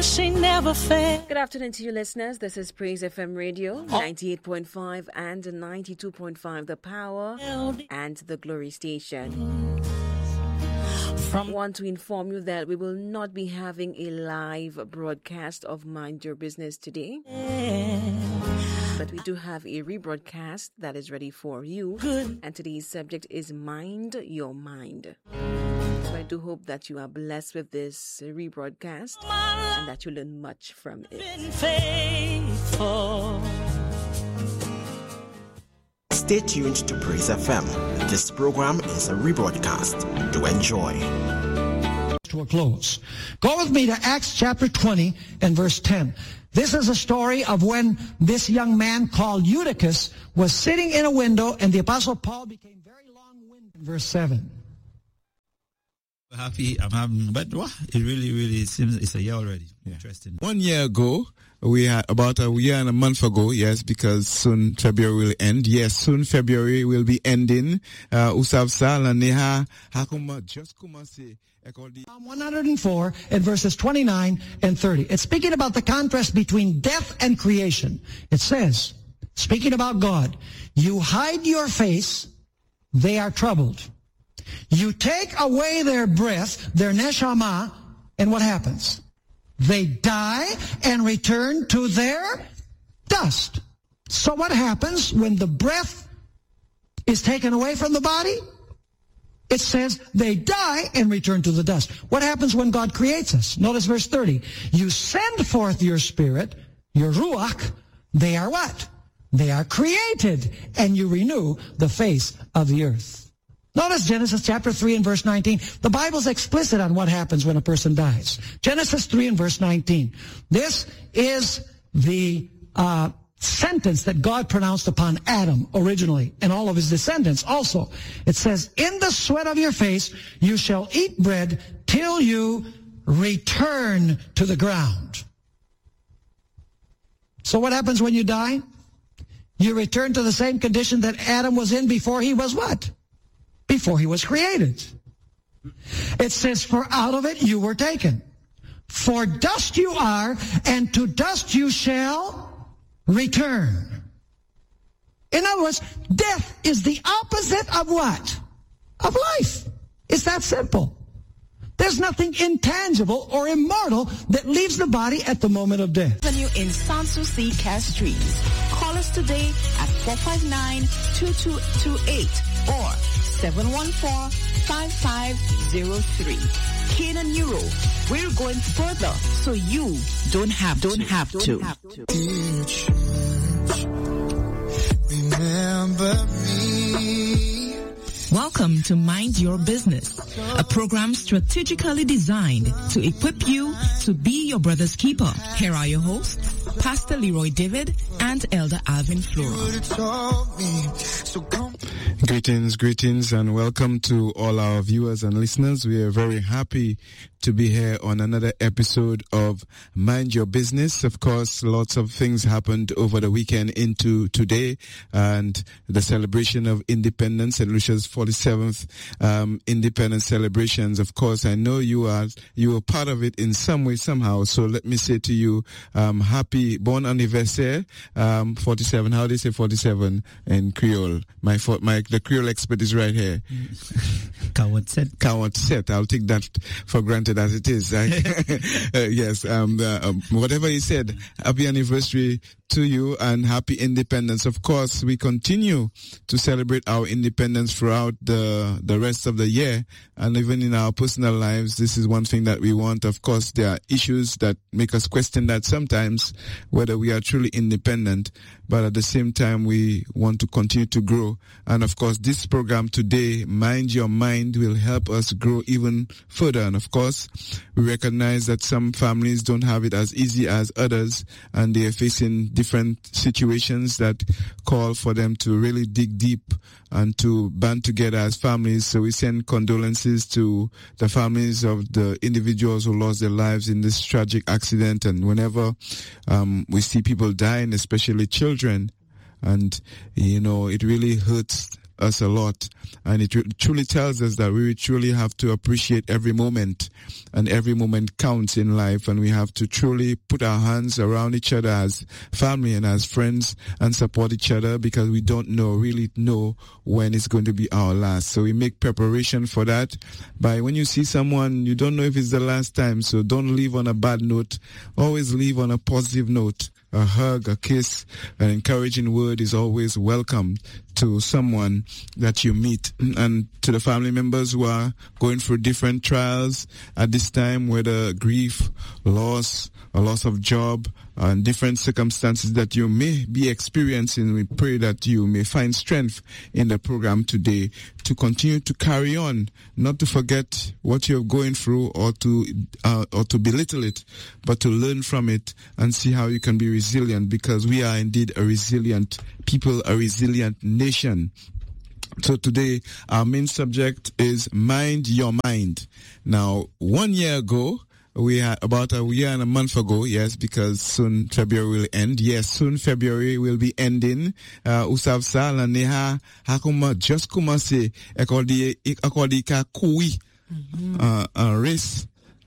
mercy never fails. Good afternoon to you listeners. This is Praise FM Radio, 98.5 and 92.5, the power and the glory station. I want to inform you that we will not be having a live broadcast of Mind Your Business today. But we do have a rebroadcast that is ready for you. And today's subject is Mind Your Mind. So I do hope that you are blessed with this rebroadcast and that you learn much from it. Stay tuned to Praise FM. This program is a rebroadcast. Do enjoy. To a close. Go with me to Acts chapter 20 and verse 10. This is a story of when this young man called Eutychus was sitting in a window and the Apostle Paul became very long-winded. Verse 7. Happy I'm having, but it really seems it's a year already. Yeah. Interesting. 1 year ago, we had about a year and a month ago, yes, because soon February will end. Yes, soon February will be ending. Usavsa la neha hakuma just kuma se. Psalm 104 and verses 29 and 30. It's speaking about the contrast between death and creation. It says, speaking about God, you hide your face, they are troubled. You take away their breath, their neshama, and what happens? They die and return to their dust. So what happens when the breath is taken away from the body? It says they die and return to the dust. What happens when God creates us? Notice verse 30. You send forth your spirit, your ruach. They are what? They are created, and you renew the face of the earth. Notice Genesis chapter 3 and verse 19. The Bible's explicit on what happens when a person dies. Genesis 3 and verse 19. This is the sentence that God pronounced upon Adam originally and all of his descendants also. It says, in the sweat of your face you shall eat bread till you return to the ground. So what happens when you die? You return to the same condition that Adam was in before he was what? Before he was created. It says, for out of it you were taken. For dust you are, and to dust you shall return. In other words, death is the opposite of what? Of life. It's that simple. There's nothing intangible or immortal that leaves the body at the moment of death. Avenue in Sanssouci, Castries. Call us today at 459-2228 or 714-5503. Canaan Euro. We're going further so you don't have to. Dear church, remember me. Welcome to Mind Your Business, a program strategically designed to equip you to be your brother's keeper. Here are your hosts, Pastor Leroy David and Elder Alvin Flora. Greetings, and welcome to all our viewers and listeners. We are very happy to be here on another episode of Mind Your Business. Of course, lots of things happened over the weekend into today and the celebration of independence, St. Lucia's 47th independence celebrations. Of course, I know you were part of it in some way, somehow. So let me say to you, happy bon anniversaire, 47. How do you say 47 in Creole? The Creole expert is right here. Kawat set. I'll take that for granted as it is. Yes. Whatever he said, happy anniversary to you and happy independence. Of course, we continue to celebrate our independence throughout the rest of the year, and even in our personal lives. This is one thing that we want. Of course, there are issues that make us question that sometimes, whether we are truly independent, but at the same time, we want to continue to grow. And of course, this program today, Mind Your Mind, will help us grow even further. And of course, we recognize that some families don't have it as easy as others, and they are facing different situations that call for them to really dig deep and to band together as families. So we send condolences to the families of the individuals who lost their lives in this tragic accident. And whenever we see people dying, especially children, and, it really hurts us a lot. And it truly tells us that we truly have to appreciate every moment, and every moment counts in life, and we have to truly put our hands around each other as family and as friends and support each other, because we don't really know when it's going to be our last. So we make preparation for that by when you see someone, you don't know if it's the last time, so don't leave on a bad note. Always leave on a positive note. A hug, a kiss, an encouraging word is always welcome to someone that you meet. And to the family members who are going through different trials at this time, whether grief, loss, a loss of job, and different circumstances that you may be experiencing, we pray that you may find strength in the program today to continue to carry on, not to forget what you're going through or to belittle it, but to learn from it and see how you can be resilient, because we are indeed a resilient people, a resilient nation. So today, our main subject is Mind Your Mind. Now, 1 year ago, we had about a year and a month ago, yes, because soon February will end. Yes, soon February will be ending. Usav sa la neha hakuma just kuma se akodi ka kui race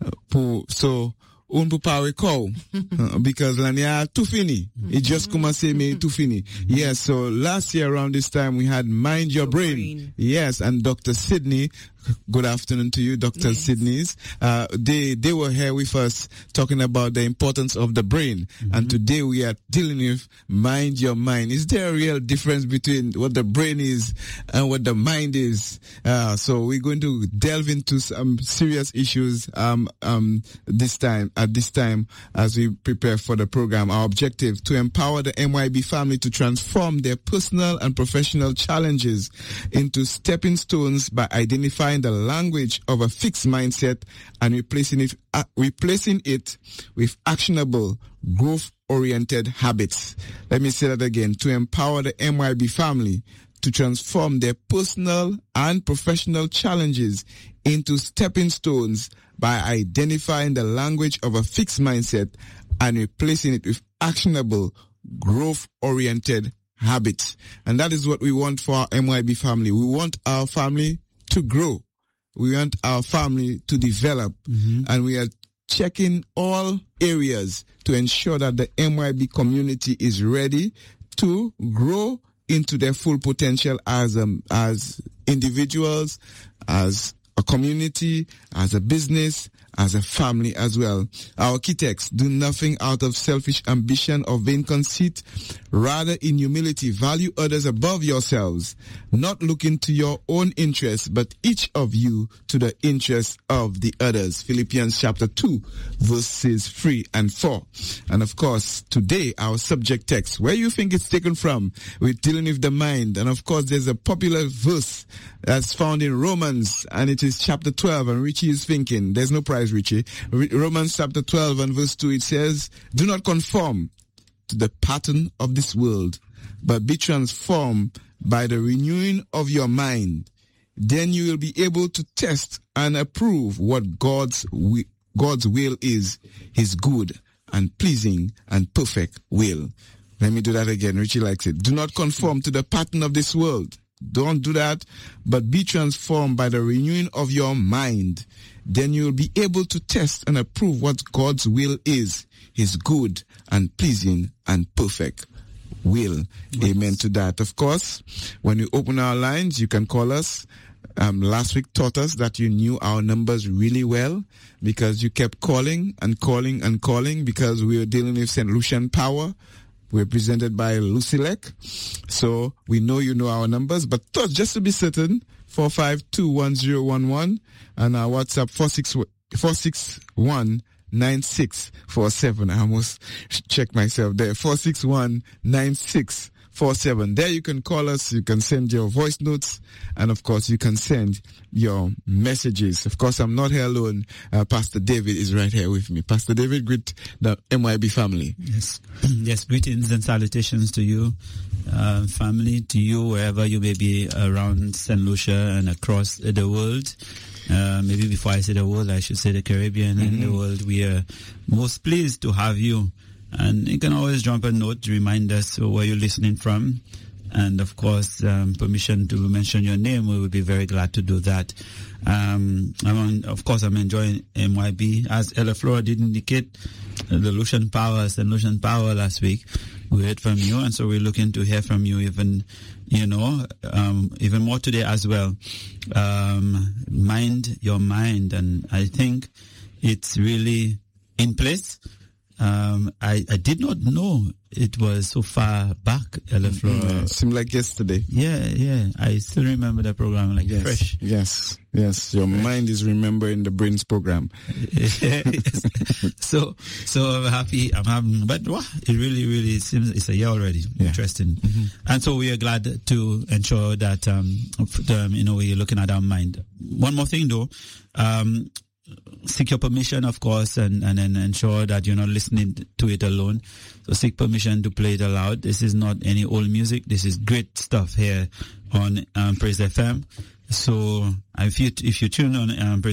so un power call because lania too fini. It just come and say me too fini. Yes, so last year around this time we had Mind Your Brain. Yes, and Dr. Sydney. Good afternoon to you, Dr. Sydney's. They were here with us talking about the importance of the brain. And today we are dealing with Mind Your Mind. Is there a real difference between what the brain is and what the mind is? So we're going to delve into some serious issues this time as we prepare for the program. Our objective, to empower the MYB family to transform their personal and professional challenges into stepping stones by identifying the language of a fixed mindset and replacing it with actionable, growth-oriented habits. Let me say that again. To empower the MYB family to transform their personal and professional challenges into stepping stones by identifying the language of a fixed mindset and replacing it with actionable, growth-oriented habits. And that is what we want for our MYB family. We want our family to grow. We want our family to develop. And we are checking all areas to ensure that the MYB community is ready to grow into their full potential as individuals, as a community, as a business, as a family as well. Our key text: do nothing out of selfish ambition or vain conceit. Rather, in humility, value others above yourselves, not looking to your own interests, but each of you to the interests of the others. Philippians chapter 2, verses 3 and 4. And of course, today, our subject text, where you think it's taken from, we're dealing with the mind. And of course, there's a popular verse that's found in Romans, and it is chapter 12, and Richie is thinking, there's no prize, Richie. Romans chapter 12 and verse 2, it says, do not conform to the pattern of this world, but be transformed by the renewing of your mind. Then you will be able to test and approve what God's will is, his good and pleasing and perfect will. Let me do that again. Richie likes it. Do not conform to the pattern of this world. Don't do that, but be transformed by the renewing of your mind. Then you will be able to test and approve what God's will is, his good and pleasing and perfect will. Yes. Amen to that. Of course, when you open our lines, you can call us. Last week taught us that you knew our numbers really well because you kept calling and calling and calling, because we were dealing with St. Lucian Power. We're presented by Lucilec. So we know you know our numbers, but just to be certain, 4521011 and our WhatsApp 4619647. I almost checked myself there. 4619647. There you can call us, you can send your voice notes, and of course you can send your messages. Of course, I'm not here alone. Pastor David is right here with me. Pastor David, greet the MYB family. Yes. Yes, greetings and salutations to you, family, to you wherever you may be around St. Lucia and across the world. Maybe before I say the world, I should say the Caribbean and the world. We are most pleased to have you. And you can always drop a note to remind us where you're listening from. and of course, permission to mention your name, we would be very glad to do that. I'm enjoying MYB. As Ella Flora did indicate, the Lucian Power, St. Lucian Power last week, we heard from you, and so we're looking to hear from you even more today as well. Mind your mind, and I think it's really in place. I did not know it was so far back, Ella Flora. It seemed like yesterday. Yeah. I still remember the program fresh. Yes. Your mind is remembering the Brains program. So I'm happy. But it really seems it's a year already. Yeah. Interesting. Mm-hmm. And so we are glad to ensure that, we're looking at our mind. One more thing though, seek your permission, of course, and then ensure that you're not listening to it alone. So seek permission to play it aloud. This is not any old music. This is great stuff here on Praise FM. So if you tune on Praise